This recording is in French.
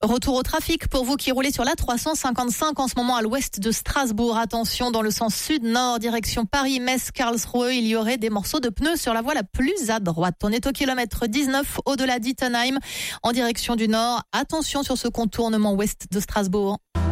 Retour au trafic pour vous qui roulez sur la 355 en ce moment à l'ouest de Strasbourg. Attention, dans le sens sud-nord, direction Paris, Metz, Karlsruhe, il y aurait des morceaux de pneus sur la voie la plus à droite. On est au kilomètre 19 au-delà d'Ittenheim en direction du nord. Attention sur ce contournement ouest de Strasbourg.